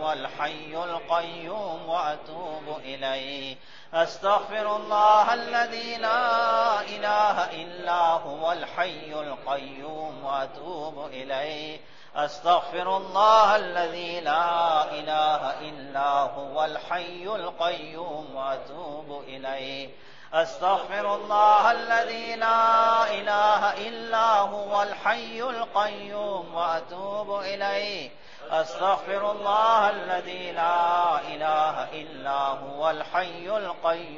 هو الحي القيوم وأتوب إليه. أستغفر الله الذي لا إله إلا هو الحي القيوم وأتوب إليه. أستغفر الله الذي لا إله إلا هو الحي القيوم وأتوب إليه. أستغفر الله الذي لا إله إلا هو الحي القيوم وأتوب إليه. أستغفر الله الذي لا إله إلا هو الحي القيوم